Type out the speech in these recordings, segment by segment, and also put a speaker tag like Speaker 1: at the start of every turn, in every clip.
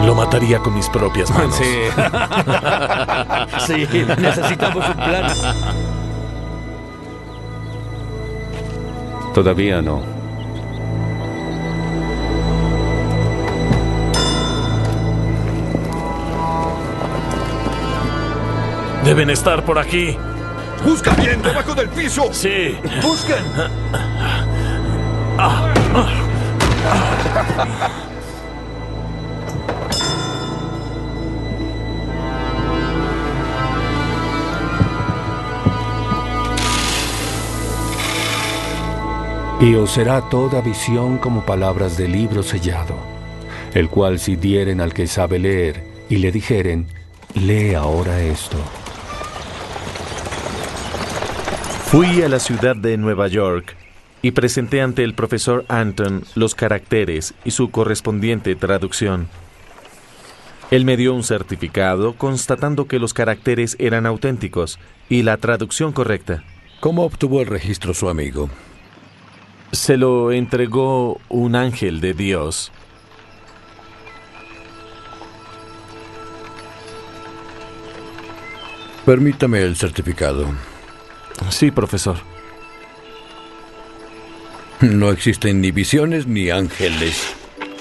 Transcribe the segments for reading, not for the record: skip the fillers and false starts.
Speaker 1: Lo mataría con mis propias manos.
Speaker 2: Sí.
Speaker 3: Sí, necesitamos un plan.
Speaker 2: Todavía no.
Speaker 1: Deben estar por aquí.
Speaker 4: ¡Busca bien debajo del piso!
Speaker 1: Sí.
Speaker 3: ¡Busquen!
Speaker 5: Y os será toda visión como palabras de libro sellado, el cual si dieren al que sabe leer y le dijeren, lee ahora esto.
Speaker 6: Fui a la ciudad de Nueva York y presenté ante el profesor Anton los caracteres y su correspondiente traducción. Él me dio un certificado constatando que los caracteres eran auténticos y la traducción correcta.
Speaker 5: ¿Cómo obtuvo el registro su amigo?
Speaker 6: Se lo entregó un ángel de Dios.
Speaker 5: Permítame el certificado.
Speaker 6: Sí, profesor.
Speaker 5: No existen ni visiones ni ángeles.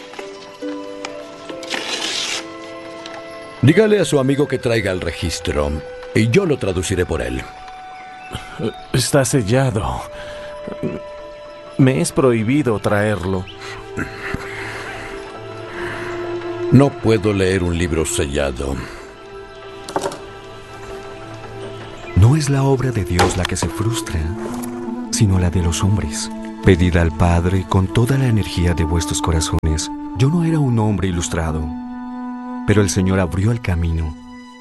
Speaker 5: Dígale a su amigo que traiga el registro y yo lo traduciré por él.
Speaker 6: Está sellado. Me es prohibido traerlo.
Speaker 5: No puedo leer un libro sellado.
Speaker 7: No es la obra de Dios la que se frustra, sino la de los hombres. Pedid al Padre con toda la energía de vuestros corazones. Yo no era un hombre ilustrado, pero el Señor abrió el camino.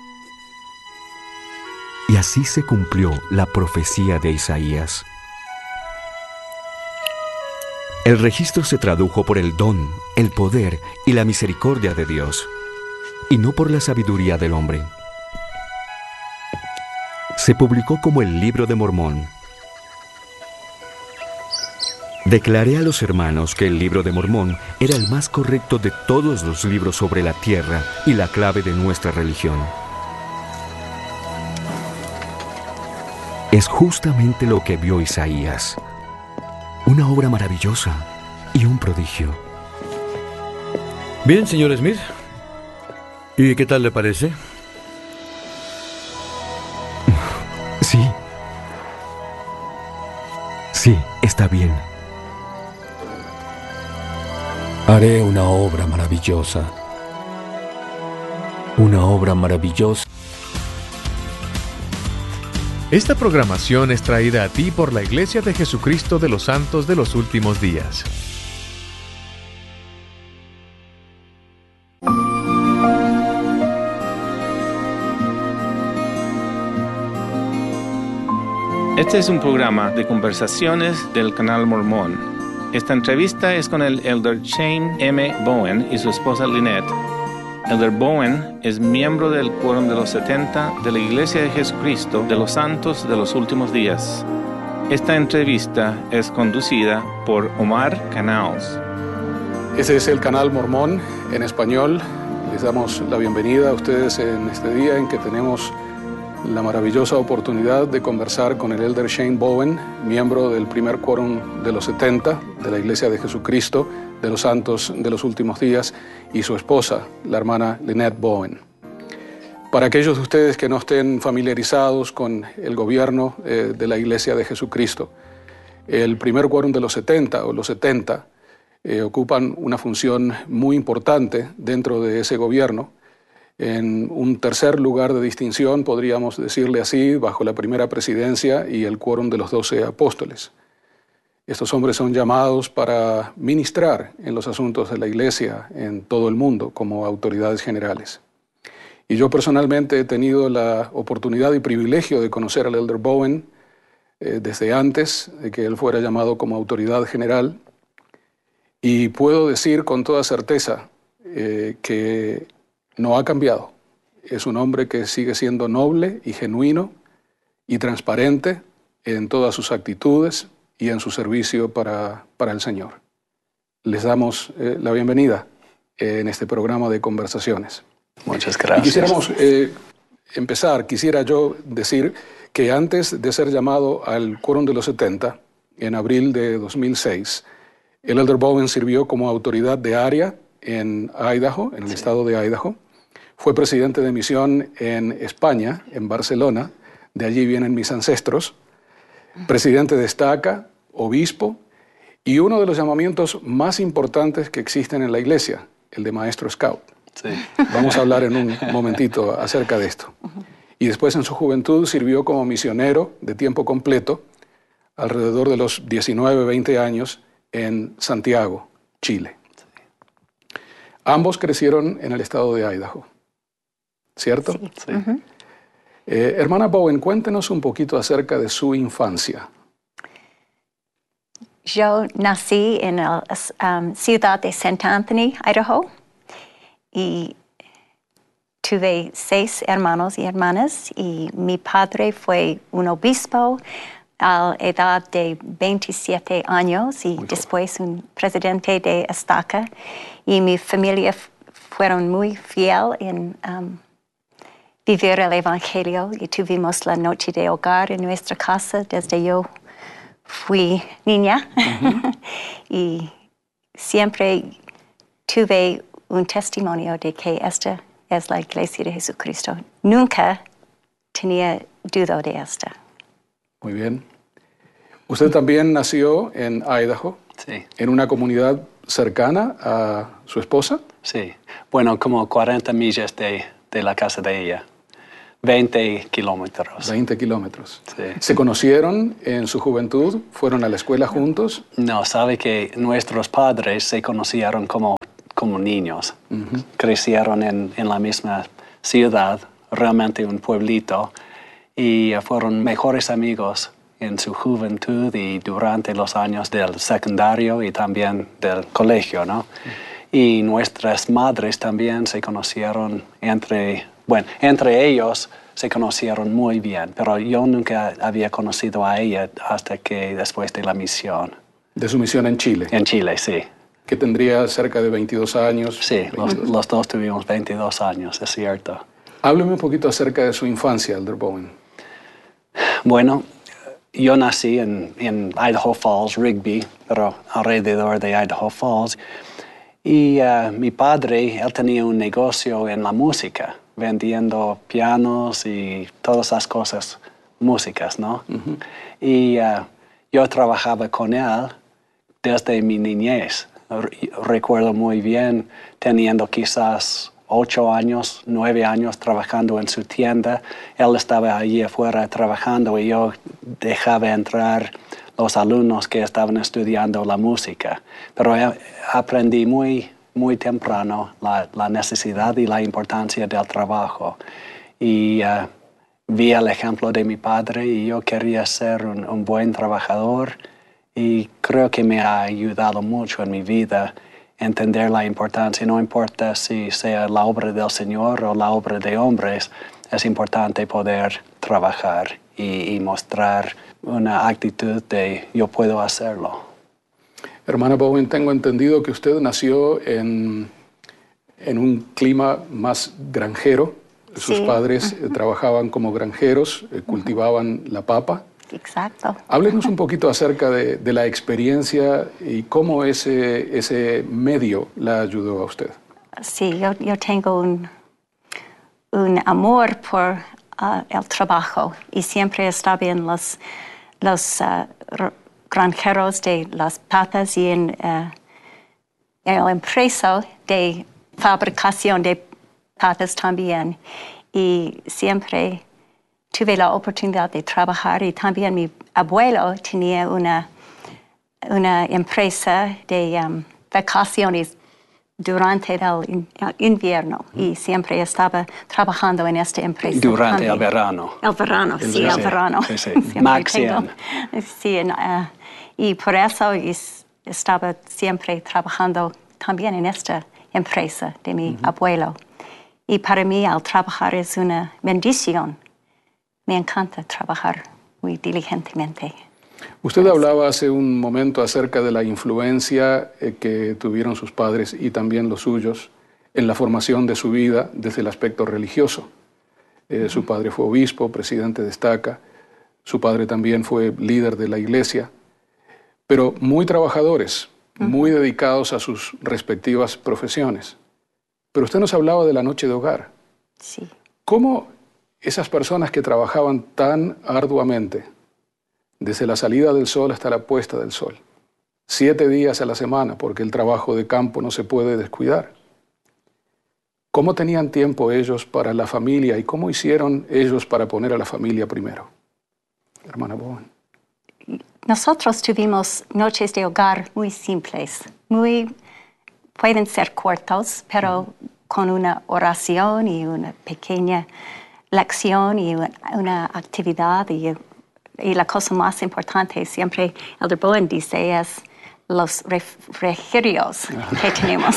Speaker 7: Y así se cumplió la profecía de Isaías. El registro se tradujo por el don, el poder y la misericordia de Dios, y no por la sabiduría del hombre. Se publicó como el Libro de Mormón. Declaré a los hermanos que el Libro de Mormón era el más correcto de todos los libros sobre la tierra y la clave de nuestra religión. Es justamente lo que vio Isaías. Una obra maravillosa y un prodigio.
Speaker 5: Bien, señor Smith. ¿Y qué tal le parece?
Speaker 7: Sí. Sí, está bien.
Speaker 5: Haré una obra maravillosa. Una obra maravillosa.
Speaker 8: Esta programación es traída a ti por la Iglesia de Jesucristo de los Santos de los Últimos Días.
Speaker 9: Este es un programa de conversaciones del Canal Mormón. Esta entrevista es con el Elder Shane M. Bowen y su esposa Lynette. Elder Bowen es miembro del Quórum de los 70 de la Iglesia de Jesucristo de los Santos de los Últimos Días. Esta entrevista es conducida por Omar Canals.
Speaker 10: Ese es el Canal Mormón en español. Les damos la bienvenida a ustedes en este día en que tenemos la maravillosa oportunidad de conversar con el Elder Shane Bowen, miembro del primer Quórum de los 70 de la Iglesia de Jesucristo de los Santos de los Últimos Días, y su esposa, la hermana Lynette Bowen. Para aquellos de ustedes que no estén familiarizados con el gobierno de la Iglesia de Jesucristo, el primer Quórum de los 70 o los 70 ocupan una función muy importante dentro de ese gobierno. En un tercer lugar de distinción, podríamos decirle así, bajo la primera presidencia y el Quórum de los 12 apóstoles. Estos hombres son llamados para ministrar en los asuntos de la Iglesia en todo el mundo como autoridades generales. Y yo personalmente he tenido la oportunidad y privilegio de conocer al Elder Bowen desde antes de que él fuera llamado como autoridad general, y puedo decir con toda certeza que no ha cambiado. Es un hombre que sigue siendo noble y genuino y transparente en todas sus actitudes y en su servicio para el Señor. Les damos la bienvenida, en este programa de conversaciones.
Speaker 2: Muchas
Speaker 10: Y
Speaker 2: gracias.
Speaker 10: quisiéramos quisiera yo decir que antes de ser llamado al Quórum de los 70, en abril de 2006, el Elder Bowen sirvió como autoridad de área en Idaho, en el estado de Idaho. Fue presidente de misión en España, en Barcelona, de allí vienen mis ancestros. Presidente de estaca, obispo, y uno de los llamamientos más importantes que existen en la iglesia, el de maestro scout.
Speaker 2: Sí.
Speaker 10: Vamos a hablar en un momentito acerca de esto. Y después en su juventud sirvió como misionero de tiempo completo, alrededor de los 19, 20 años, en Santiago, Chile. Ambos crecieron en el estado de Idaho, ¿cierto?
Speaker 2: Sí.
Speaker 10: Hermana Bowen, cuéntenos un poquito acerca de su infancia.
Speaker 11: Yo nací en la ciudad de St. Anthony, Idaho, y tuve 6 hermanos y hermanas, y mi padre fue un obispo a la edad de 27 años y después un presidente de estaca, y mi familia fueron muy fiel en vivir el evangelio, y tuvimos la noche de hogar en nuestra casa desde yo fui niña. Y siempre tuve un testimonio de que esta es la iglesia de Jesucristo. Nunca tenía duda de esta.
Speaker 10: Muy bien. Usted también nació en Idaho,
Speaker 2: Sí.
Speaker 10: en una comunidad cercana a su esposa.
Speaker 2: Sí. Bueno, como 40 millas de la casa de ella. 20 kilómetros.
Speaker 10: 20 kilómetros.
Speaker 2: Sí.
Speaker 10: ¿Se conocieron en su juventud? ¿Fueron a la escuela juntos?
Speaker 2: No, sabe que nuestros padres se conocieron como niños. Crecieron en la misma ciudad, realmente un pueblito, y fueron mejores amigos en su juventud y durante los años del secundario y también del colegio, ¿no? Y nuestras madres también se conocieron entre ellos se conocieron muy bien, pero yo nunca había conocido a ella hasta que después de la misión.
Speaker 10: De su misión en Chile.
Speaker 2: En Chile, sí.
Speaker 10: Que tendría cerca de 22 años.
Speaker 2: Sí, los dos tuvimos 22 años, es cierto.
Speaker 10: Hábleme un poquito acerca de su infancia, Elder Bowen.
Speaker 2: Bueno, yo nací en Idaho Falls, Rigby, pero alrededor de Idaho Falls. Y mi padre, él tenía un negocio en la música, vendiendo pianos y todas esas cosas, músicas, ¿no? Y yo trabajaba con él desde mi niñez. Recuerdo muy bien teniendo quizás 8 años, 9 años trabajando en su tienda. Él estaba allí afuera trabajando y yo dejaba entrar los alumnos que estaban estudiando la música. Pero aprendí muy temprano la necesidad y la importancia del trabajo. Y vi el ejemplo de mi padre y yo quería ser un buen trabajador. Y creo que me ha ayudado mucho en mi vida entender la importancia. No importa si sea la obra del Señor o la obra de hombres, es importante poder trabajar y mostrar una actitud de yo puedo hacerlo.
Speaker 10: Hermana Bowen, tengo entendido que usted nació en un clima más granjero. Sus padres trabajaban como granjeros, cultivaban la papa.
Speaker 11: Exacto.
Speaker 10: Háblenos un poquito acerca de la experiencia y cómo ese medio la ayudó a usted.
Speaker 11: Sí, yo tengo un amor por el trabajo y siempre estaba en los granjeros de las papas y en la empresa de fabricación de papas también. Y siempre tuve la oportunidad de trabajar y también mi abuelo tenía una empresa de vacaciones durante el invierno y siempre estaba trabajando en esta empresa.
Speaker 2: Durante el verano.
Speaker 11: El verano, sí, el verano.
Speaker 2: Sí, sí. Maxian.
Speaker 11: Sí, y por eso estaba siempre trabajando también en esta empresa de mi abuelo. Y para mí, al trabajar es una bendición. Me encanta trabajar muy diligentemente.
Speaker 10: Usted hablaba hace un momento acerca de la influencia que tuvieron sus padres y también los suyos en la formación de su vida desde el aspecto religioso. Su padre fue obispo, presidente de estaca, su padre también fue líder de la iglesia, pero muy trabajadores, muy dedicados a sus respectivas profesiones. Pero usted nos hablaba de la noche de hogar.
Speaker 11: Sí.
Speaker 10: ¿Cómo esas personas que trabajaban tan arduamente, desde la salida del sol hasta la puesta del sol, 7 días a la semana, porque el trabajo de campo no se puede descuidar, cómo tenían tiempo ellos para la familia y cómo hicieron ellos para poner a la familia primero? Hermana Bowen.
Speaker 11: Nosotros tuvimos noches de hogar muy simples, pueden ser cortos, pero con una oración y una pequeña lección y una actividad. Y la cosa más importante, siempre Elder Bowen dice, es los refrigerios que tenemos.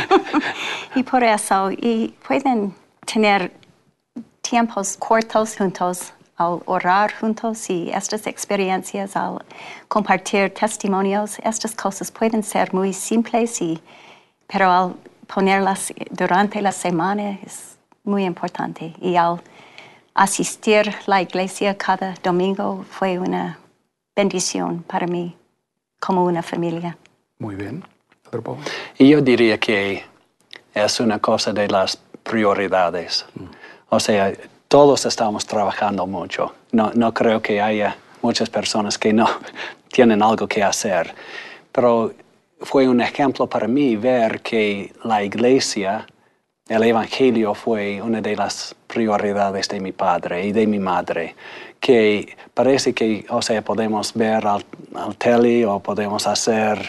Speaker 11: Y por eso, y pueden tener tiempos cortos juntos, al orar juntos, y estas experiencias, al compartir testimonios, estas cosas pueden ser muy simples, pero al ponerlas durante la semana es muy importante. Y al asistir a la iglesia cada domingo fue una bendición para mí, como una familia.
Speaker 10: Muy bien.
Speaker 2: Y yo diría que es una cosa de las prioridades. O sea, todos estamos trabajando mucho. No creo que haya muchas personas que no tienen algo que hacer. Pero fue un ejemplo para mí ver que la iglesia, el evangelio fue una de las prioridades de mi padre y de mi madre. Que parece que, o sea, podemos ver al tele o podemos hacer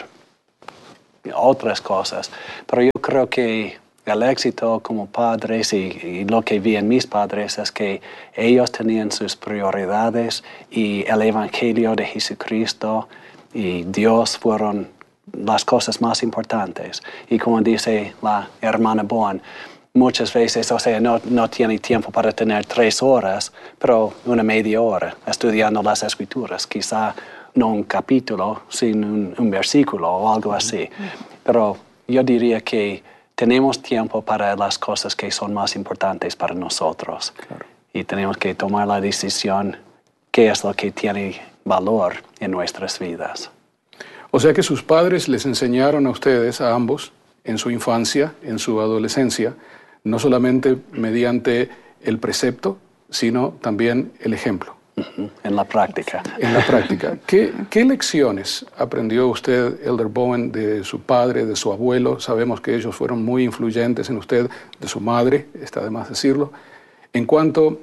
Speaker 2: otras cosas. Pero yo creo que el éxito como padres y lo que vi en mis padres es que ellos tenían sus prioridades y el evangelio de Jesucristo y Dios fueron las cosas más importantes. Y como dice la hermana Bowen, muchas veces, o sea, no tiene tiempo para tener 3 horas, pero una media hora estudiando las Escrituras. Quizá no un capítulo, sino un versículo o algo así. Pero yo diría que tenemos tiempo para las cosas que son más importantes para nosotros. Claro. Y tenemos que tomar la decisión qué es lo que tiene valor en nuestras vidas.
Speaker 10: O sea que sus padres les enseñaron a ustedes, a ambos, en su infancia, en su adolescencia, no solamente mediante el precepto, sino también el ejemplo.
Speaker 2: En la práctica.
Speaker 10: En la práctica. ¿Qué lecciones aprendió usted, Elder Bowen, de su padre, de su abuelo? Sabemos que ellos fueron muy influyentes en usted, de su madre, está de más decirlo, en cuanto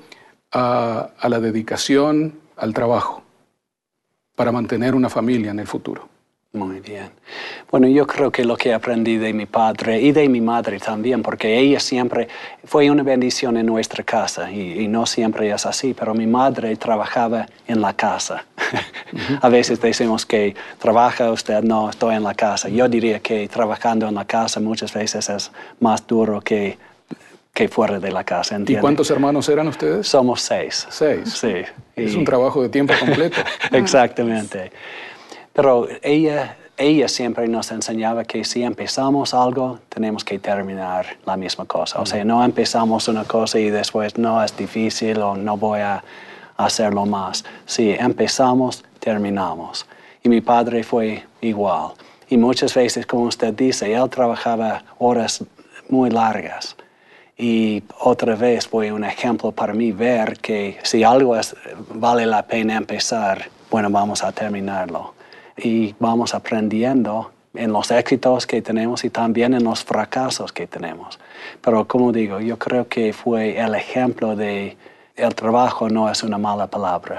Speaker 10: a la dedicación al trabajo para mantener una familia en el futuro.
Speaker 2: Muy bien. Bueno, yo creo que lo que aprendí de mi padre y de mi madre también, porque ella siempre fue una bendición en nuestra casa y no siempre es así, pero mi madre trabajaba en la casa. A veces decimos que trabaja usted, no, estoy en la casa. Yo diría que trabajando en la casa muchas veces es más duro que fuera de la casa, ¿entiende?
Speaker 10: ¿Y cuántos hermanos eran ustedes?
Speaker 2: Somos 6.
Speaker 10: 6.
Speaker 2: Sí.
Speaker 10: Es un trabajo de tiempo completo.
Speaker 2: Exactamente. Pero ella siempre nos enseñaba que si empezamos algo, tenemos que terminar la misma cosa. O sea, no empezamos una cosa y después no es difícil o no voy a hacerlo más. Si empezamos, terminamos. Y mi padre fue igual. Y muchas veces, como usted dice, él trabajaba horas muy largas. Y otra vez fue un ejemplo para mí ver que si algo vale la pena empezar, bueno, vamos a terminarlo. Y vamos aprendiendo en los éxitos que tenemos y también en los fracasos que tenemos. Pero como digo, yo creo que fue el ejemplo de el trabajo no es una mala palabra.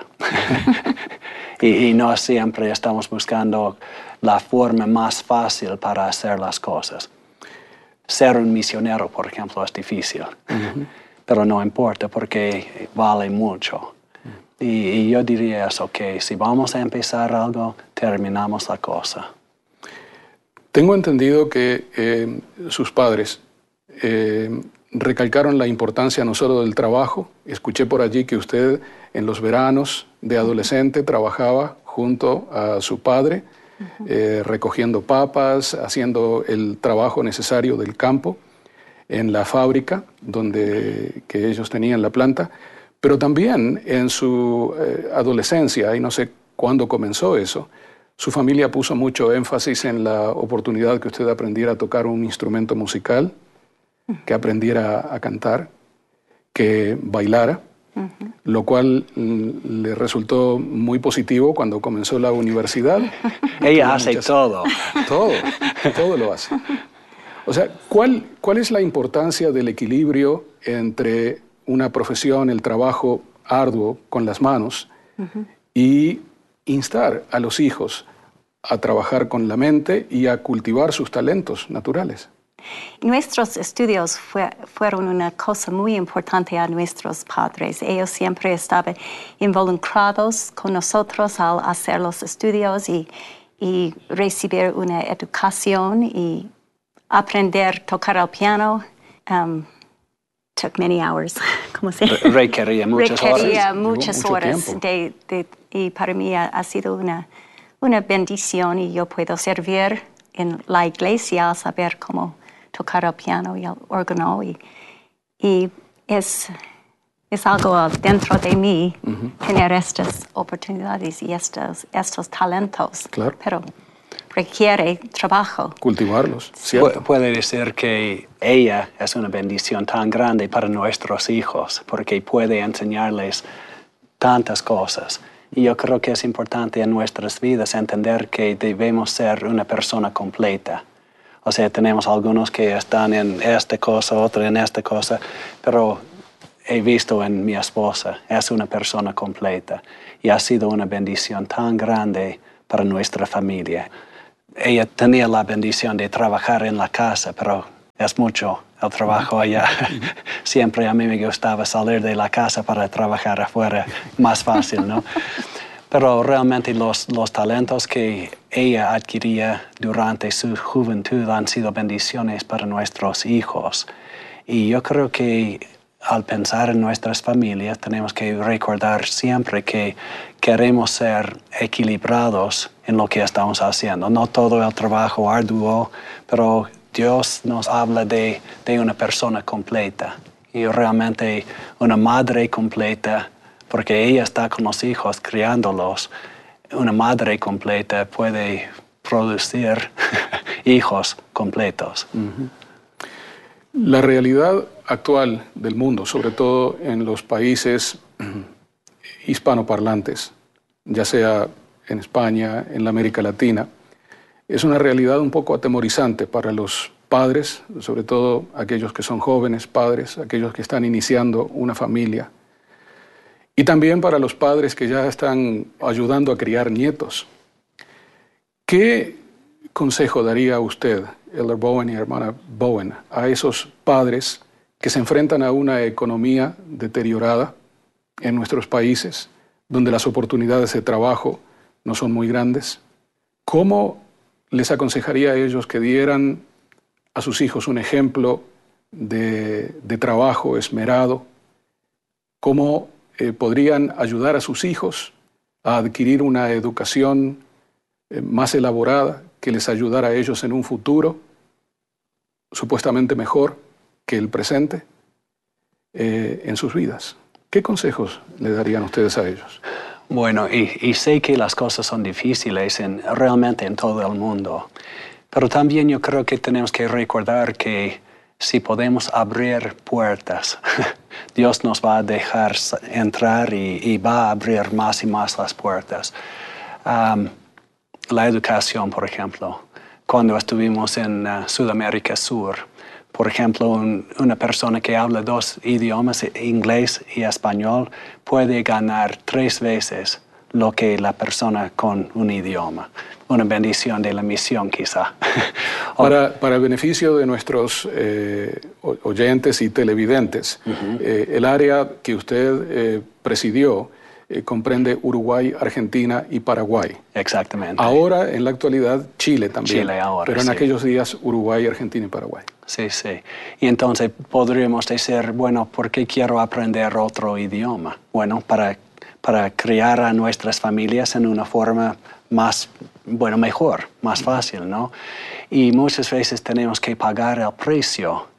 Speaker 2: y no siempre estamos buscando la forma más fácil para hacer las cosas. Ser un misionero, por ejemplo, es difícil. Pero no importa porque vale mucho. Y yo diría eso, que si vamos a empezar algo, terminamos la cosa.
Speaker 10: Tengo entendido que sus padres recalcaron la importancia no solo del trabajo. Escuché por allí que usted en los veranos de adolescente trabajaba junto a su padre, recogiendo papas, haciendo el trabajo necesario del campo. en la fábrica que ellos tenían la planta, pero también en su adolescencia, y no sé cuándo comenzó eso, su familia puso mucho énfasis en la oportunidad que usted aprendiera a tocar un instrumento musical, que aprendiera a cantar, que bailara, lo cual le resultó muy positivo cuando comenzó la universidad.
Speaker 2: Ella hace todo.
Speaker 10: Todo lo hace. O sea, ¿cuál es la importancia del equilibrio entre una profesión, el trabajo arduo con las manos, y instar a los hijos a trabajar con la mente y a cultivar sus talentos naturales?
Speaker 11: Nuestros estudios fueron una cosa muy importante a nuestros padres. Ellos siempre estaban involucrados con nosotros al hacer los estudios y recibir una educación y aprender a tocar el piano. Took many hours. ¿Cómo se dice?
Speaker 2: Requería muchas
Speaker 11: horas. Y para mí ha sido una bendición, y yo puedo servir en la iglesia, saber cómo tocar el piano y el órgano, y es algo dentro de mí tener estas oportunidades y estos talentos.
Speaker 10: Claro.
Speaker 11: Pero requiere trabajo.
Speaker 10: Cultivarlos, ¿cierto?
Speaker 2: Puede decir que ella es una bendición tan grande para nuestros hijos, porque puede enseñarles tantas cosas. Y yo creo que es importante en nuestras vidas entender que debemos ser una persona completa. O sea, tenemos algunos que están en esta cosa, otro en esta cosa, pero he visto en mi esposa, es una persona completa. Y ha sido una bendición tan grande para nuestra familia. Ella tenía la bendición de trabajar en la casa, pero es mucho el trabajo allá. Siempre a mí me gustaba salir de la casa para trabajar afuera, más fácil, ¿no? Pero realmente los talentos que ella adquiría durante su juventud han sido bendiciones para nuestros hijos. Y yo creo que al pensar en nuestras familias tenemos que recordar siempre que queremos ser equilibrados en lo que estamos haciendo. No todo el trabajo arduo, pero Dios nos habla de una persona completa. Y realmente una madre completa, porque ella está con los hijos criándolos, una madre completa puede producir hijos completos.
Speaker 10: La realidad actual del mundo, sobre todo en los países hispanoparlantes, ya sea en España, en la América Latina, es una realidad un poco atemorizante para los padres, sobre todo aquellos que son jóvenes padres, aquellos que están iniciando una familia, y también para los padres que ya están ayudando a criar nietos. ¿Qué consejo daría usted, Elder Bowen y hermana Bowen, a esos padres que se enfrentan a una economía deteriorada en nuestros países, donde las oportunidades de trabajo no son muy grandes? ¿Cómo les aconsejaría a ellos que dieran a sus hijos un ejemplo de trabajo esmerado? ¿Cómo podrían ayudar a sus hijos a adquirir una educación más elaborada que les ayudara a ellos en un futuro supuestamente mejor que el presente en sus vidas? ¿Qué consejos le darían ustedes a ellos?
Speaker 2: Bueno, y sé que las cosas son difíciles realmente en todo el mundo, pero también yo creo que tenemos que recordar que si podemos abrir puertas, Dios nos va a dejar entrar y va a abrir más y más las puertas. La educación, por ejemplo, cuando estuvimos en Sudamérica Sur, por ejemplo, una persona que habla 2 idiomas, inglés y español, puede ganar 3 veces lo que la persona con un idioma. Una bendición de la misión, quizá.
Speaker 10: Para el beneficio de nuestros oyentes y televidentes, el área que usted presidió comprende Uruguay, Argentina y Paraguay.
Speaker 2: Exactamente.
Speaker 10: Ahora, en la actualidad, Chile también.
Speaker 2: Chile ahora,
Speaker 10: pero en
Speaker 2: sí.
Speaker 10: Aquellos días, Uruguay, Argentina y Paraguay.
Speaker 2: Sí, sí. Y entonces podríamos decir, bueno, ¿por qué quiero aprender otro idioma? Bueno, para criar a nuestras familias en una forma más, bueno, mejor, más fácil, ¿no? Y muchas veces tenemos que pagar el precio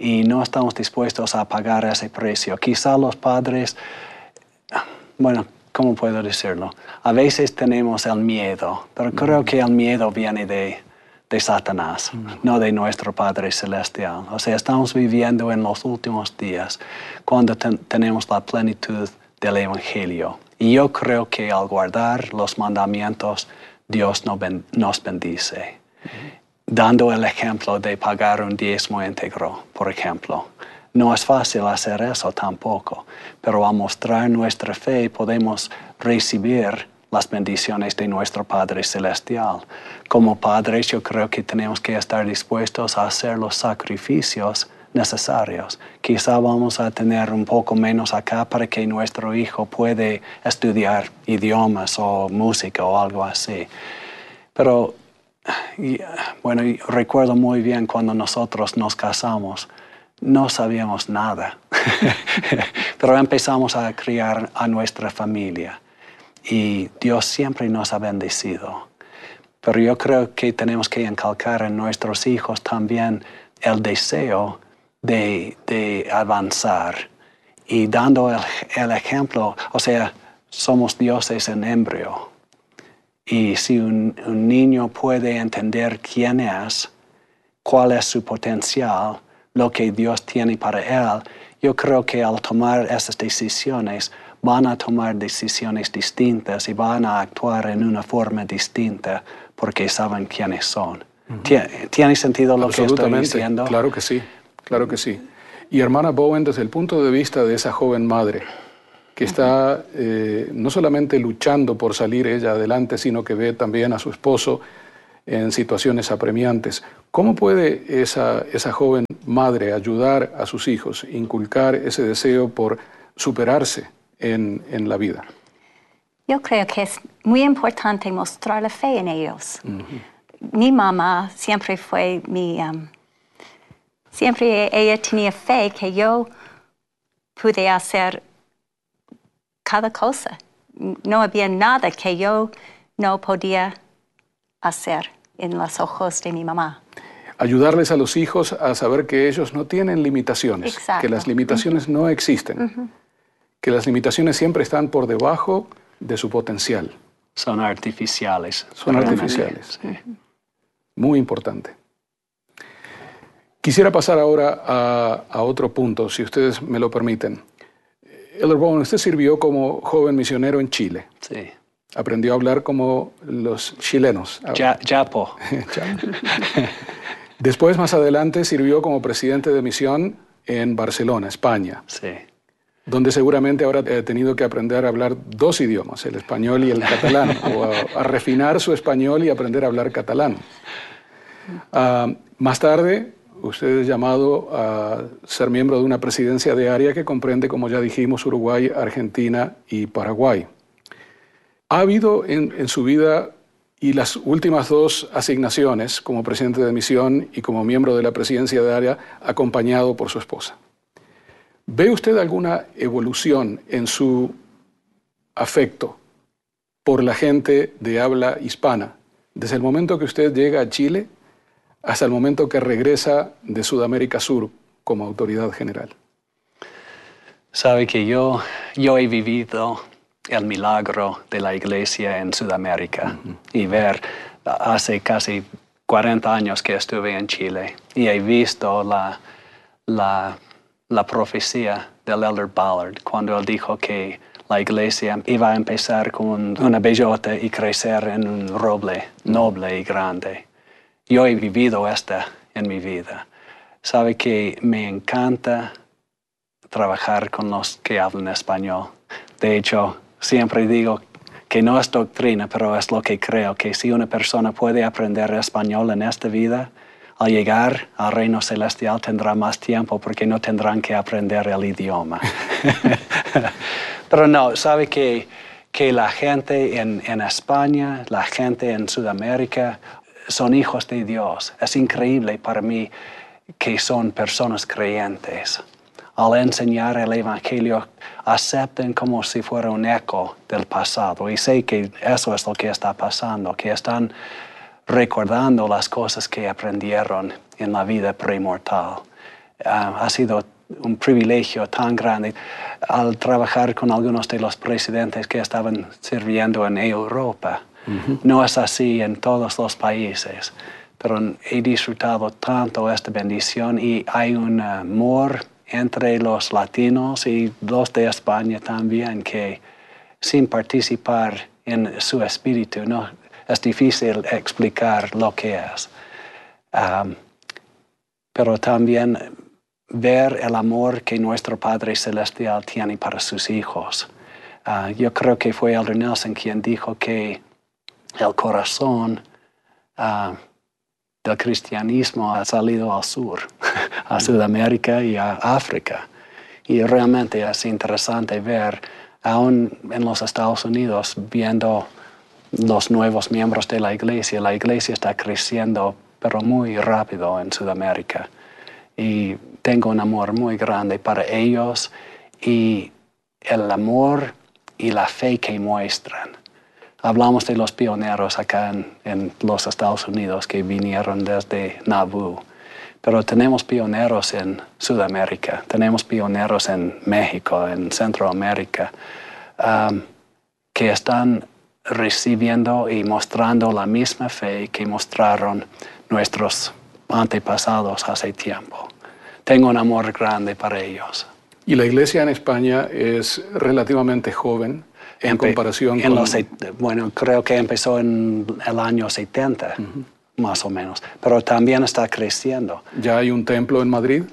Speaker 2: y no estamos dispuestos a pagar ese precio. Quizá los padres, bueno, ¿cómo puedo decirlo? A veces tenemos el miedo, pero creo que el miedo viene de Satanás, no de nuestro Padre Celestial. O sea, estamos viviendo en los últimos días cuando tenemos la plenitud del Evangelio. Y yo creo que al guardar los mandamientos, Dios nos bendice. Dando el ejemplo de pagar un diezmo íntegro, por ejemplo. No es fácil hacer eso tampoco, pero al mostrar nuestra fe podemos recibir las bendiciones de nuestro Padre Celestial. Como padres, yo creo que tenemos que estar dispuestos a hacer los sacrificios necesarios. Quizá vamos a tener un poco menos acá para que nuestro hijo pueda estudiar idiomas o música o algo así. Pero, bueno, recuerdo muy bien cuando nosotros nos casamos, no sabíamos nada, pero empezamos a criar a nuestra familia y Dios siempre nos ha bendecido. Pero yo creo que tenemos que inculcar en nuestros hijos también el deseo de avanzar y dando el ejemplo, o sea, somos dioses en embrión. Y si un niño puede entender quién es, cuál es su potencial, lo que Dios tiene para él, yo creo que al tomar esas decisiones van a tomar decisiones distintas y van a actuar en una forma distinta porque saben quiénes son. ¿Tiene sentido lo que estoy diciendo?
Speaker 10: Claro que sí, claro que sí. Y hermana Bowen, desde el punto de vista de esa joven madre que está no solamente luchando por salir ella adelante, sino que ve también a su esposo en situaciones apremiantes, ¿cómo puede esa joven madre ayudar a sus hijos, inculcar ese deseo por superarse en la vida?
Speaker 11: Yo creo que es muy importante mostrar la fe en ellos. Mi mamá siempre fue siempre ella tenía fe que yo pude hacer cada cosa. No había nada que yo no podía hacer en los ojos de mi mamá.
Speaker 10: Ayudarles a los hijos a saber que ellos no tienen limitaciones,
Speaker 11: Exacto.
Speaker 10: que las limitaciones no existen, que las limitaciones siempre están por debajo de su potencial.
Speaker 2: Son artificiales.
Speaker 10: Son artificiales. Sí. Muy importante. Quisiera pasar ahora a otro punto, si ustedes me lo permiten. Elder Bowen, usted sirvió como joven misionero en Chile.
Speaker 2: Sí.
Speaker 10: Aprendió a hablar como los chilenos.
Speaker 2: Yapo.
Speaker 10: Después, más adelante, sirvió como presidente de misión en Barcelona, España.
Speaker 2: Sí.
Speaker 10: Donde seguramente habrá tenido que aprender a hablar dos idiomas, el español y el catalán, o a refinar su español y aprender a hablar catalán. Más tarde, usted es llamado a ser miembro de una presidencia de área que comprende, como ya dijimos, Uruguay, Argentina y Paraguay. ¿Ha habido en su vida y las últimas dos asignaciones como presidente de misión y como miembro de la presidencia de área acompañado por su esposa? ¿Ve usted alguna evolución en su afecto por la gente de habla hispana desde el momento que usted llega a Chile hasta el momento que regresa de Sudamérica Sur como autoridad general?
Speaker 2: Sabe que yo he vivido el milagro de la iglesia en Sudamérica y ver, hace casi 40 años que estuve en Chile y he visto la profecía del Elder Ballard cuando él dijo que la iglesia iba a empezar con una bellota y crecer en un roble noble y grande. Yo he vivido esta en mi vida. Sabe que me encanta trabajar con los que hablan español. De hecho, siempre digo que no es doctrina, pero es lo que creo, que si una persona puede aprender español en esta vida, al llegar al reino celestial tendrá más tiempo porque no tendrán que aprender el idioma. Pero no, sabe que la gente en España, la gente en Sudamérica, son hijos de Dios. Es increíble para mí que son personas creyentes. Al enseñar el Evangelio, acepten como si fuera un eco del pasado. Y sé que eso es lo que está pasando, que están recordando las cosas que aprendieron en la vida premortal. Ha sido un privilegio tan grande al trabajar con algunos de los presidentes que estaban sirviendo en Europa. No es así en todos los países, pero he disfrutado tanto esta bendición y hay un amor entre los latinos y los de España también que sin participar en su espíritu no es difícil explicar lo que es. Pero también ver el amor que nuestro Padre Celestial tiene para sus hijos. Yo creo que fue Elder Nelson quien dijo que el corazón del cristianismo ha salido al sur, a Sudamérica y a África. Y realmente es interesante ver, aún en los Estados Unidos, viendo los nuevos miembros de la iglesia está creciendo, pero muy rápido en Sudamérica. Y tengo un amor muy grande para ellos y el amor y la fe que muestran. Hablamos de los pioneros acá en los Estados Unidos que vinieron desde Nauvoo, pero tenemos pioneros en Sudamérica, tenemos pioneros en México, en Centroamérica, que están recibiendo y mostrando la misma fe que mostraron nuestros antepasados hace tiempo. Tengo un amor grande para ellos.
Speaker 10: Y la iglesia en España es relativamente joven en comparación con...
Speaker 2: Bueno, creo que empezó en el año 70, más o menos, pero también está creciendo.
Speaker 10: ¿Ya hay un templo en Madrid?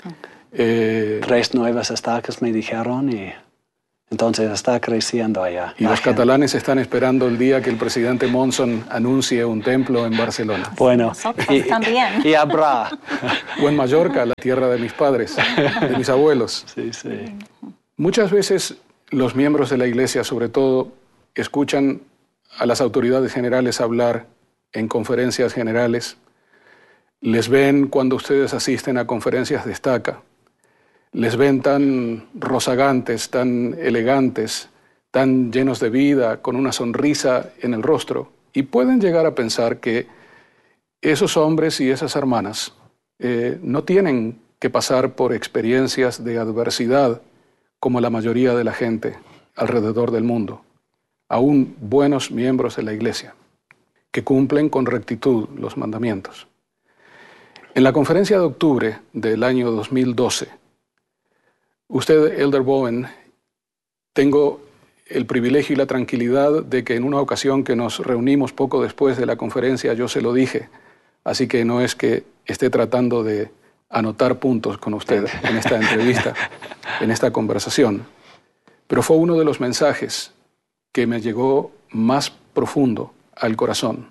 Speaker 2: 3 nuevas estacas me dijeron y entonces está creciendo allá.
Speaker 10: Y los catalanes están esperando el día que el presidente Monzón anuncie un templo en Barcelona.
Speaker 2: Bueno,
Speaker 11: nosotros también.
Speaker 2: Y habrá.
Speaker 10: O en Mallorca, la tierra de mis padres, de mis abuelos.
Speaker 2: Sí, sí.
Speaker 10: Muchas veces los miembros de la iglesia, sobre todo, escuchan a las autoridades generales hablar en conferencias generales. Les ven cuando ustedes asisten a conferencias de estaca. Les ven tan rozagantes, tan elegantes, tan llenos de vida, con una sonrisa en el rostro. Y pueden llegar a pensar que esos hombres y esas hermanas no tienen que pasar por experiencias de adversidad como la mayoría de la gente alrededor del mundo. Aún buenos miembros de la iglesia, que cumplen con rectitud los mandamientos. En la conferencia de octubre del año 2012, usted, Elder Bowen, tengo el privilegio y la tranquilidad de que en una ocasión que nos reunimos poco después de la conferencia yo se lo dije, así que no es que esté tratando de anotar puntos con usted en esta entrevista, en esta conversación, pero fue uno de los mensajes que me llegó más profundo al corazón.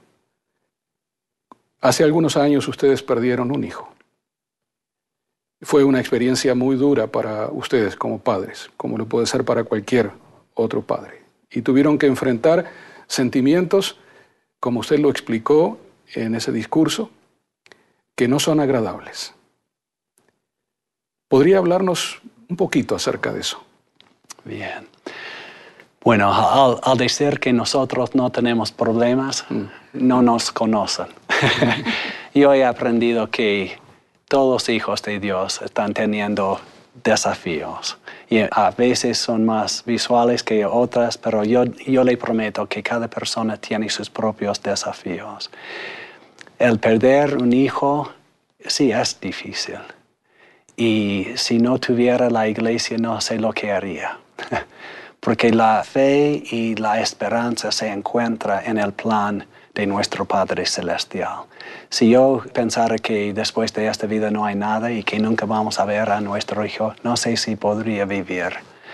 Speaker 10: Hace algunos años ustedes perdieron un hijo. Fue una experiencia muy dura para ustedes como padres, como lo puede ser para cualquier otro padre. Y tuvieron que enfrentar sentimientos, como usted lo explicó en ese discurso, que no son agradables. ¿Podría hablarnos un poquito acerca de eso?
Speaker 2: Bien. Bueno, al decir que nosotros no tenemos problemas, no nos conocen. Yo he aprendido que todos los hijos de Dios están teniendo desafíos. Y a veces son más visuales que otras, pero yo le prometo que cada persona tiene sus propios desafíos. El perder un hijo, sí, es difícil. Y si no tuviera la iglesia, no sé lo que haría. Porque la fe y la esperanza se encuentran en el plan de nuestro Padre Celestial. Si yo pensara que después de esta vida no hay nada y que nunca vamos a ver a nuestro hijo, no sé si podría vivir.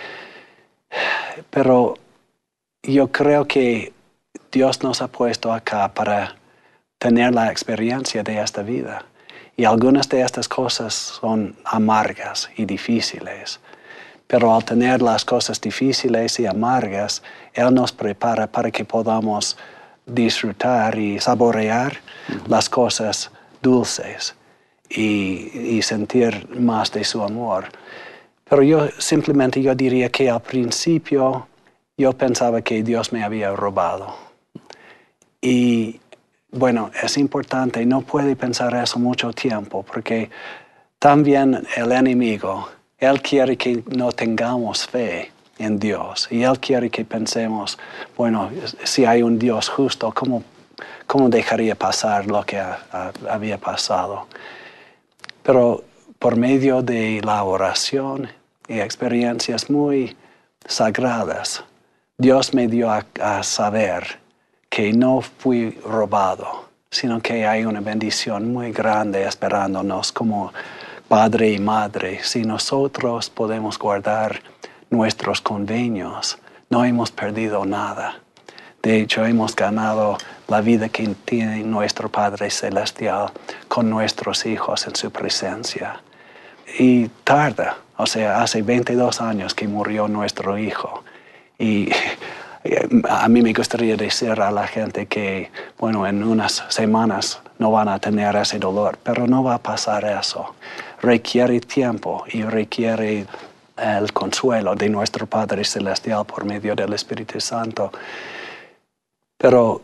Speaker 2: Pero yo creo que Dios nos ha puesto acá para tener la experiencia de esta vida. Y algunas de estas cosas son amargas y difíciles. Pero al tener las cosas difíciles y amargas, Él nos prepara para que podamos disfrutar y saborear las cosas dulces y sentir más de su amor. Pero yo diría que al principio yo pensaba que Dios me había robado. Y bueno, es importante, no puede pensar eso mucho tiempo, porque También el enemigo, él quiere que no tengamos fe en Dios. Y él quiere que pensemos, bueno, si hay un Dios justo, ¿cómo dejaría pasar lo que había pasado? Pero por medio de la oración y experiencias muy sagradas, Dios me dio a saber que no fui robado, sino que hay una bendición muy grande esperándonos como padre y madre. Si nosotros podemos guardar nuestros convenios, no hemos perdido nada. De hecho, hemos ganado la vida que tiene nuestro Padre Celestial con nuestros hijos en su presencia. Y tarda, o sea, hace 22 años que murió nuestro hijo. Y a mí me gustaría decir a la gente que, bueno, en unas semanas no van a tener ese dolor, pero no va a pasar eso. Requiere tiempo y requiere el consuelo de nuestro Padre Celestial por medio del Espíritu Santo. Pero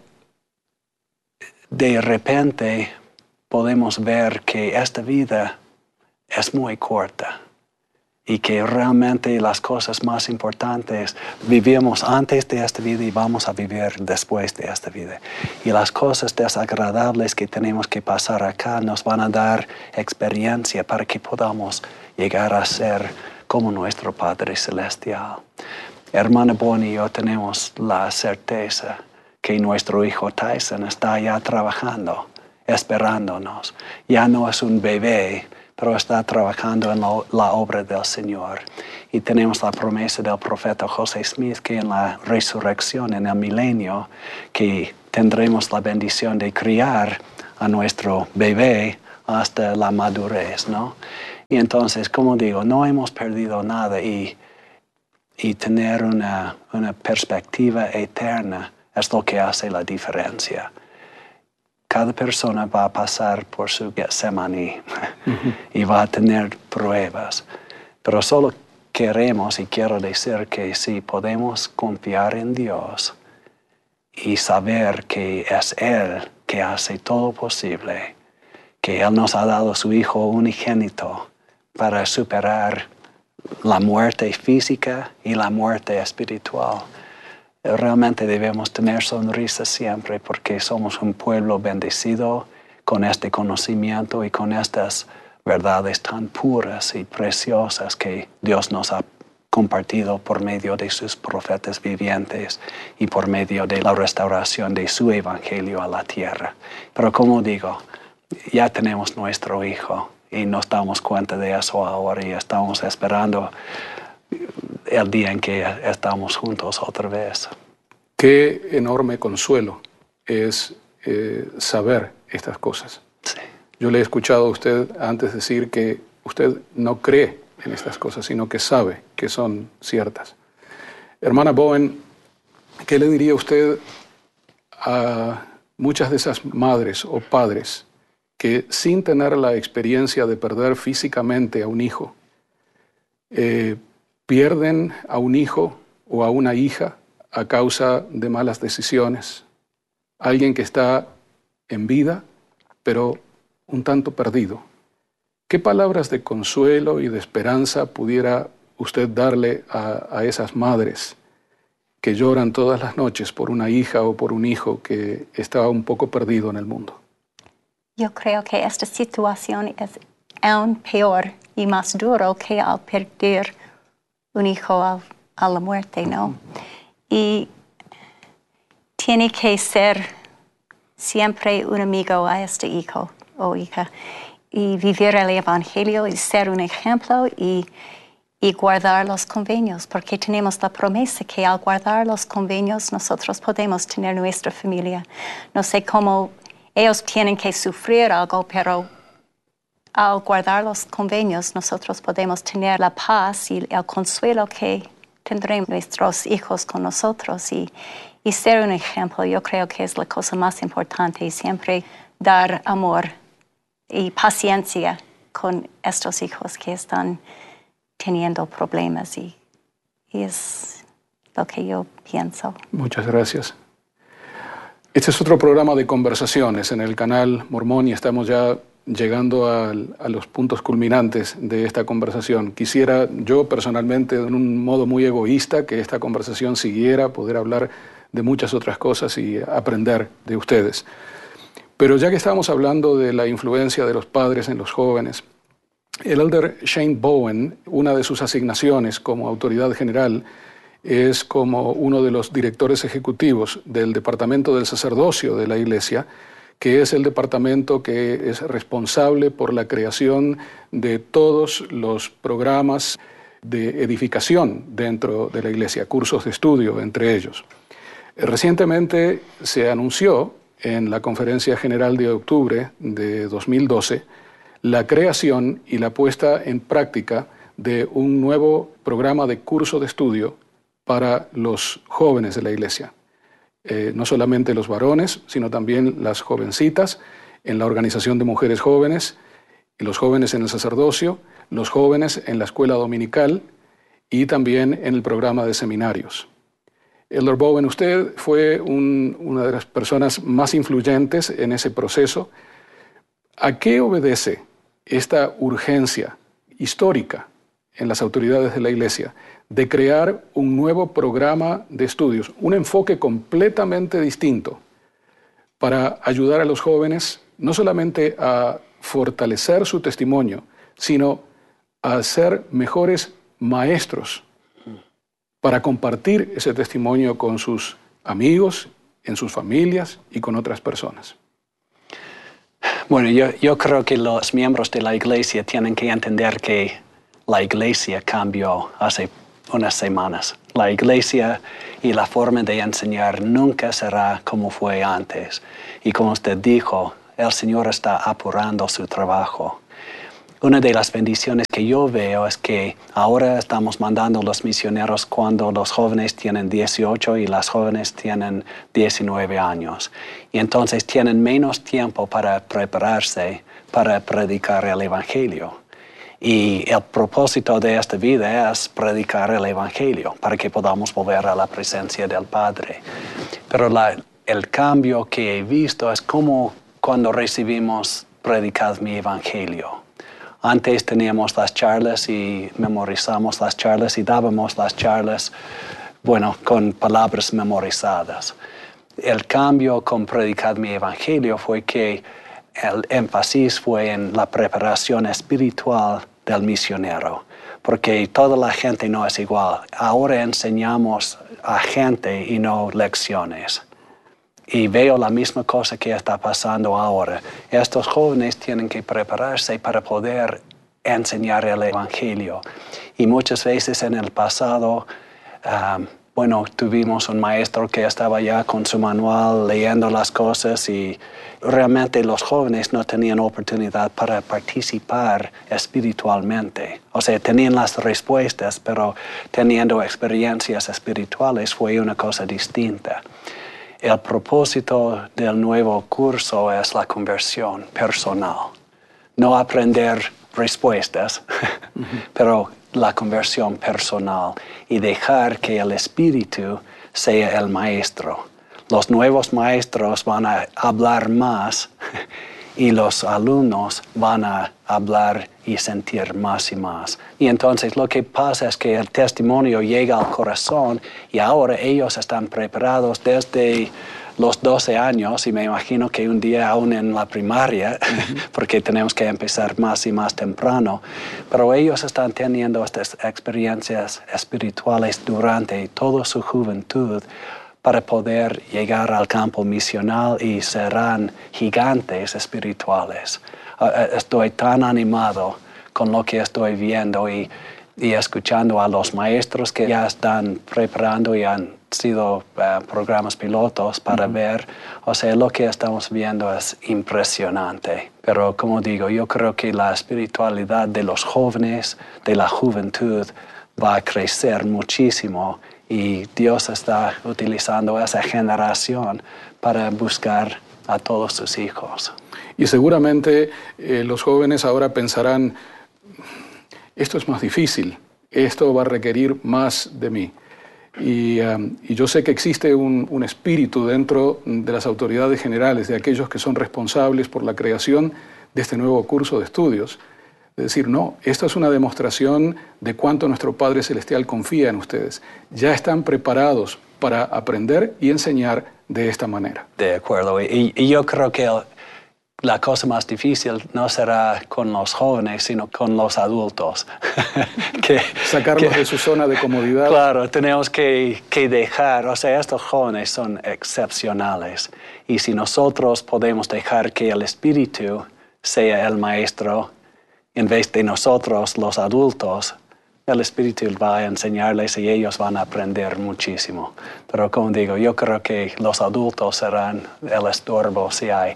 Speaker 2: de repente podemos ver que esta vida es muy corta y que realmente las cosas más importantes vivimos antes de esta vida y vamos a vivir después de esta vida. Y las cosas desagradables que tenemos que pasar acá nos van a dar experiencia para que podamos llegar a ser como nuestro Padre Celestial. Hermana Bonnie y yo tenemos la certeza que nuestro hijo Tyson está ya trabajando, esperándonos. Ya no es un bebé, pero está trabajando en la obra del Señor. Y tenemos la promesa del profeta José Smith que en la resurrección, en el milenio, que tendremos la bendición de criar a nuestro bebé hasta la madurez, ¿no? Y entonces, como digo, no hemos perdido nada y tener una perspectiva eterna es lo que hace la diferencia. Cada persona va a pasar por su Getsemaní y va a tener pruebas. Pero solo queremos y quiero decir que si podemos confiar en Dios y saber que es Él que hace todo posible, que Él nos ha dado su Hijo unigénito para superar la muerte física y la muerte espiritual. Realmente debemos tener sonrisas siempre porque somos un pueblo bendecido con este conocimiento y con estas verdades tan puras y preciosas que Dios nos ha compartido por medio de sus profetas vivientes y por medio de la restauración de su evangelio a la tierra. Pero como digo, ya tenemos nuestro Hijo y nos damos cuenta de eso ahora y estamos esperando el día en que estamos juntos otra vez.
Speaker 10: Qué enorme consuelo es saber estas cosas.
Speaker 2: Sí.
Speaker 10: Yo le he escuchado a usted antes decir que usted no cree en estas cosas, sino que sabe que son ciertas. Hermana Bowen, ¿qué le diría usted a muchas de esas madres o padres que sin tener la experiencia de perder físicamente a un hijo, pierden a un hijo o a una hija a causa de malas decisiones? Alguien que está en vida, pero un tanto perdido. ¿Qué palabras de consuelo y de esperanza pudiera usted darle a esas madres que lloran todas las noches por una hija o por un hijo que está un poco perdido en el mundo?
Speaker 11: Yo creo que esta situación es aún peor y más duro que al perder un hijo a la muerte, ¿no? Y tiene que ser siempre un amigo a este hijo o hija y vivir el evangelio y ser un ejemplo y guardar los convenios, porque tenemos la promesa que al guardar los convenios nosotros podemos tener nuestra familia. No sé cómo ellos tienen que sufrir algo, pero al guardar los convenios nosotros podemos tener la paz y el consuelo que tendremos nuestros hijos con nosotros y ser un ejemplo. Yo creo que es la cosa más importante y siempre dar amor y paciencia con estos hijos que están teniendo problemas y es lo que yo pienso.
Speaker 10: Muchas gracias. Este es otro programa de conversaciones en el canal Mormón y estamos ya llegando a los puntos culminantes de esta conversación. Quisiera yo personalmente, de un modo muy egoísta, que esta conversación siguiera, poder hablar de muchas otras cosas y aprender de ustedes. Pero ya que estamos hablando de la influencia de los padres en los jóvenes, el Elder Shane Bowen, una de sus asignaciones como autoridad general, es como uno de los directores ejecutivos del Departamento del Sacerdocio de la Iglesia, que es el departamento que es responsable por la creación de todos los programas de edificación dentro de la Iglesia, cursos de estudio entre ellos. Recientemente se anunció en la Conferencia General de octubre de 2012 la creación y la puesta en práctica de un nuevo programa de curso de estudio para los jóvenes de la Iglesia. No solamente los varones, sino también las jovencitas en la Organización de Mujeres Jóvenes, y los jóvenes en el sacerdocio, los jóvenes en la escuela dominical y también en el programa de seminarios. Elder Bowen, usted fue una de las personas más influyentes en ese proceso. ¿A qué obedece esta urgencia histórica en las autoridades de la Iglesia de crear un nuevo programa de estudios, un enfoque completamente distinto para ayudar a los jóvenes no solamente a fortalecer su testimonio, sino a ser mejores maestros para compartir ese testimonio con sus amigos, en sus familias y con otras personas?
Speaker 2: Bueno, yo creo que los miembros de la Iglesia tienen que entender que la Iglesia cambió hace unas semanas. La Iglesia y la forma de enseñar nunca será como fue antes. Y como usted dijo, el Señor está apurando su trabajo. Una de las bendiciones que yo veo es que ahora estamos mandando los misioneros cuando los jóvenes tienen 18 y las jóvenes tienen 19 años. Y entonces tienen menos tiempo para prepararse para predicar el Evangelio. Y el propósito de esta vida es predicar el Evangelio para que podamos volver a la presencia del Padre. Pero el cambio que he visto es como cuando recibimos Predicad mi Evangelio. Antes teníamos las charlas y memorizamos las charlas y dábamos las charlas, bueno, con palabras memorizadas. El cambio con Predicad mi Evangelio fue que el énfasis fue en la preparación espiritual del misionero, porque toda la gente no es igual. Ahora enseñamos a gente y no lecciones. Y veo la misma cosa que está pasando ahora. Estos jóvenes tienen que prepararse para poder enseñar el Evangelio. Y muchas veces en el pasado, tuvimos un maestro que estaba ya con su manual leyendo las cosas y realmente los jóvenes no tenían oportunidad para participar espiritualmente. O sea, tenían las respuestas, pero teniendo experiencias espirituales fue una cosa distinta. El propósito del nuevo curso es la conversión personal. No aprender respuestas, pero la conversión personal y dejar que el Espíritu sea el maestro. Los nuevos maestros van a hablar más y los alumnos van a hablar y sentir más y más. Y entonces lo que pasa es que el testimonio llega al corazón y ahora ellos están preparados desde los 12 años y me imagino que un día aún en la primaria, porque tenemos que empezar más y más temprano, pero ellos están teniendo estas experiencias espirituales durante toda su juventud para poder llegar al campo misional y serán gigantes espirituales. Estoy tan animado con lo que estoy viendo y escuchando a los maestros que ya están preparando y han sido programas pilotos para ver. O sea, lo que estamos viendo es impresionante. Pero como digo, yo creo que la espiritualidad de los jóvenes, de la juventud, va a crecer muchísimo y Dios está utilizando esa generación para buscar a todos sus hijos.
Speaker 10: Y seguramente los jóvenes ahora pensarán, esto es más difícil, esto va a requerir más de mí. Y yo sé que existe un espíritu dentro de las autoridades generales, de aquellos que son responsables por la creación de este nuevo curso de estudios. Es decir, no, esto es una demostración de cuánto nuestro Padre Celestial confía en ustedes. Ya están preparados para aprender y enseñar de esta manera.
Speaker 2: De acuerdo. Y yo creo que la cosa más difícil no será con los jóvenes, sino con los adultos.
Speaker 10: Sacarlos de su zona de comodidad.
Speaker 2: Claro, tenemos que dejar, o sea, estos jóvenes son excepcionales. Y si nosotros podemos dejar que el Espíritu sea el maestro, en vez de nosotros, los adultos, el Espíritu va a enseñarles y ellos van a aprender muchísimo. Pero como digo, yo creo que los adultos serán el estorbo si hay.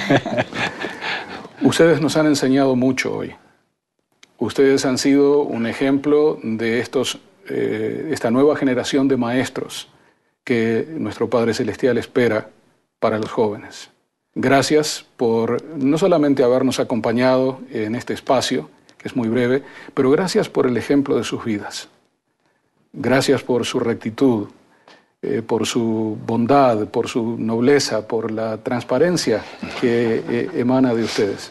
Speaker 10: Ustedes nos han enseñado mucho hoy. Ustedes han sido un ejemplo de esta nueva generación de maestros que nuestro Padre Celestial espera para los jóvenes. Gracias por no solamente habernos acompañado en este espacio, que es muy breve, pero gracias por el ejemplo de sus vidas. Gracias por su rectitud, por su bondad, por su nobleza, por la transparencia que emana de ustedes.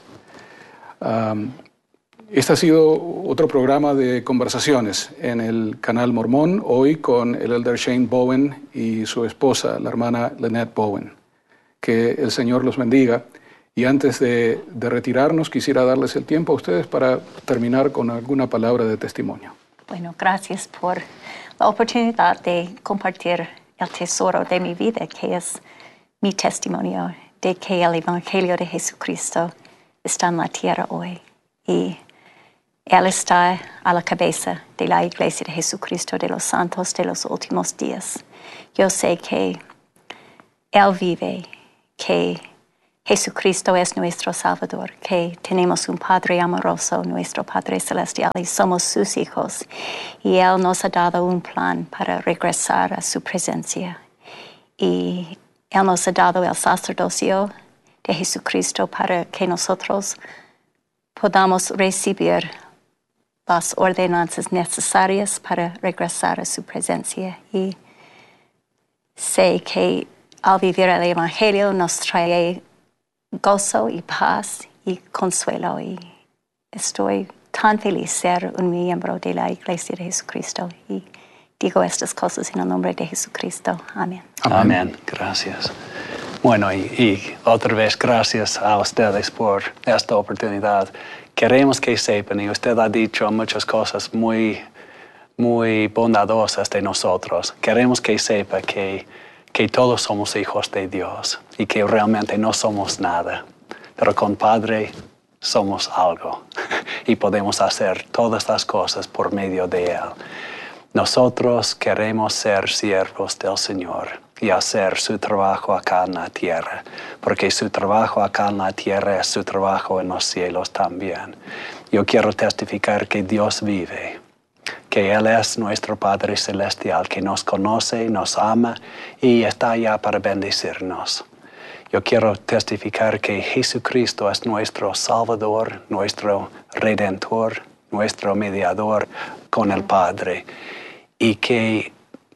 Speaker 10: Este ha sido otro programa de conversaciones en el Canal Mormón, hoy con el Elder Shane Bowen y su esposa, la hermana Lynette Bowen. Que el Señor los bendiga. Y antes de retirarnos, quisiera darles el tiempo a ustedes para terminar con alguna palabra de testimonio.
Speaker 11: Bueno, gracias por la oportunidad de compartir el tesoro de mi vida, que es mi testimonio de que el Evangelio de Jesucristo está en la tierra hoy. Y Él está a la cabeza de la Iglesia de Jesucristo de los Santos de los últimos días. Yo sé que Él vive, que Jesucristo es nuestro Salvador, que tenemos un Padre amoroso, nuestro Padre Celestial, y somos sus hijos. Y Él nos ha dado un plan para regresar a su presencia. Y Él nos ha dado el sacerdocio de Jesucristo para que nosotros podamos recibir las ordenanzas necesarias para regresar a su presencia. Y sé que al vivir el Evangelio nos trae gozo y paz y consuelo. Y estoy tan feliz de ser un miembro de la Iglesia de Jesucristo. Y digo estas cosas en el nombre de Jesucristo. Amén.
Speaker 2: Amén. Gracias. Bueno, y otra vez gracias a ustedes por esta oportunidad. Queremos que sepan, y usted ha dicho muchas cosas muy bondadosas de nosotros. Queremos que sepa que todos somos hijos de Dios y que realmente no somos nada, pero con Padre somos algo y podemos hacer todas las cosas por medio de Él. Nosotros queremos ser siervos del Señor y hacer su trabajo acá en la tierra, porque su trabajo acá en la tierra es su trabajo en los cielos también. Yo quiero testificar que Dios vive, que Él es nuestro Padre Celestial, que nos conoce, nos ama y está allá para bendecirnos. Yo quiero testificar que Jesucristo es nuestro Salvador, nuestro Redentor, nuestro mediador con el Padre, y que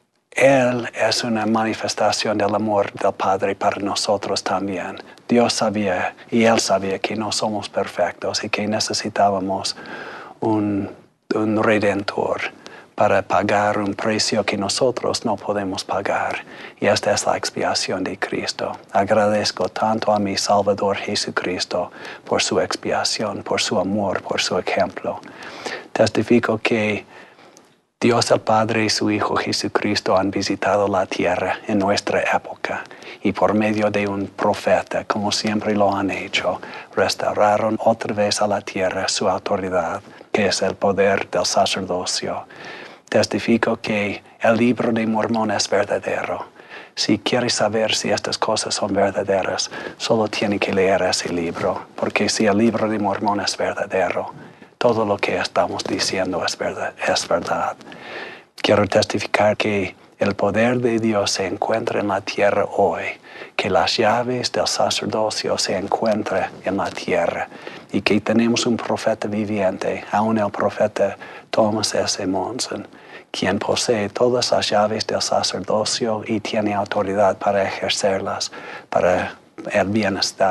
Speaker 2: Él es una manifestación del amor del Padre para nosotros también. Dios sabía y Él sabía que no somos perfectos y que necesitábamos un Redentor para pagar un precio que nosotros no podemos pagar. Y esta es la expiación de Cristo. Agradezco tanto a mi Salvador Jesucristo por su expiación, por su amor, por su ejemplo. Testifico que Dios el Padre y su Hijo Jesucristo han visitado la tierra en nuestra época y por medio de un profeta, como siempre lo han hecho, restauraron otra vez a la tierra su autoridad, que es el poder del sacerdocio. Testifico que el libro de Mormón es verdadero. Si quieres saber si estas cosas son verdaderas, solo tiene que leer ese libro, porque si el libro de Mormón es verdadero, todo lo que estamos diciendo es verdad. Quiero testificar que el poder de Dios se encuentra en la tierra hoy, que las llaves del sacerdocio se encuentran en la tierra y que tenemos un profeta viviente, aún el profeta Thomas S. Monson, quien posee todas las llaves del sacerdocio y tiene autoridad para ejercerlas para el bienestar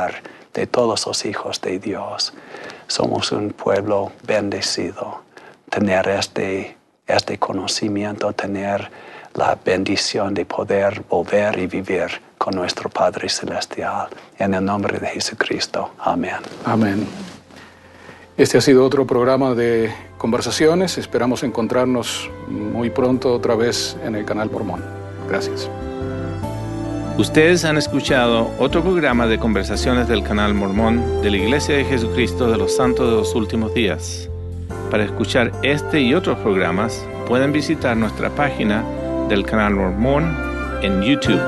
Speaker 2: de todos los hijos de Dios. Somos un pueblo bendecido. Tener este conocimiento, tener la bendición de poder volver y vivir con nuestro Padre Celestial. En el nombre de Jesucristo. Amén.
Speaker 10: Amén. Este ha sido otro programa de conversaciones. Esperamos encontrarnos muy pronto otra vez en el Canal Mormón. Gracias.
Speaker 9: Ustedes han escuchado otro programa de conversaciones del Canal Mormón de la Iglesia de Jesucristo de los Santos de los Últimos Días. Para escuchar este y otros programas, pueden visitar nuestra página del Canal Mormón en YouTube.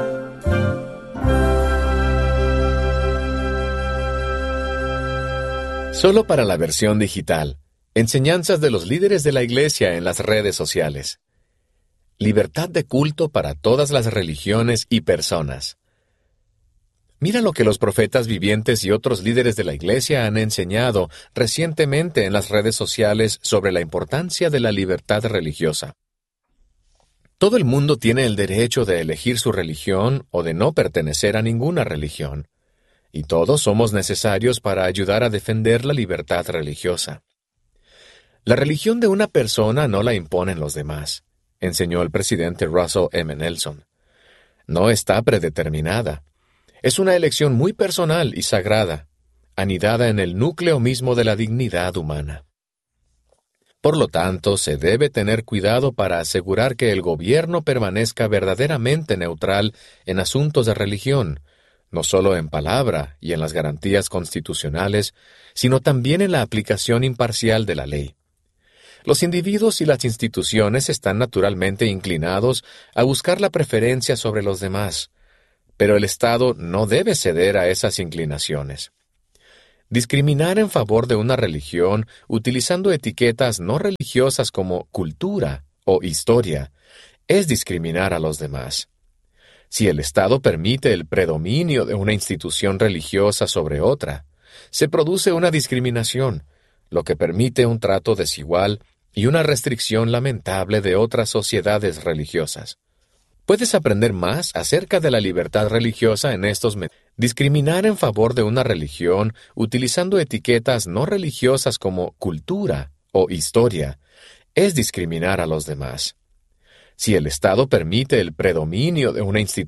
Speaker 8: Solo para la versión digital. Enseñanzas de los líderes de la Iglesia en las redes sociales. Libertad de culto para todas las religiones y personas. Mira lo que los profetas vivientes y otros líderes de la Iglesia han enseñado recientemente en las redes sociales sobre la importancia de la libertad religiosa. Todo el mundo tiene el derecho de elegir su religión o de no pertenecer a ninguna religión. Y todos somos necesarios para ayudar a defender la libertad religiosa. La religión de una persona no la imponen los demás, enseñó el presidente Russell M. Nelson. No está predeterminada. Es una elección muy personal y sagrada, anidada en el núcleo mismo de la dignidad humana. Por lo tanto, se debe tener cuidado para asegurar que el gobierno permanezca verdaderamente neutral en asuntos de religión, no solo en palabra y en las garantías constitucionales, sino también en la aplicación imparcial de la ley. Los individuos y las instituciones están naturalmente inclinados a buscar la preferencia sobre los demás, pero el Estado no debe ceder a esas inclinaciones. Discriminar en favor de una religión utilizando etiquetas no religiosas como cultura o historia es discriminar a los demás. Si el Estado permite el predominio de una institución religiosa sobre otra, se produce una discriminación, lo que permite un trato desigual y una restricción lamentable de otras sociedades religiosas. Puedes aprender más acerca de la libertad religiosa en estos medios. Discriminar en favor de una religión utilizando etiquetas no religiosas como cultura o historia es discriminar a los demás. Si el Estado permite el predominio de una institución